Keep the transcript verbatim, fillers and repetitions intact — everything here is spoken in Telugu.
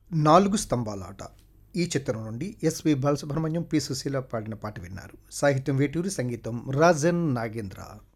నాలుగు స్తంభాలాట ఈ చిత్రం నుండి ఎస్వి బాలసుబ్రహ్మణ్యం, పి సుశీల పాడిన పాట విన్నారు. సాహిత్యం వేటూరి, సంగీతం రాజన్ నాగేంద్ర.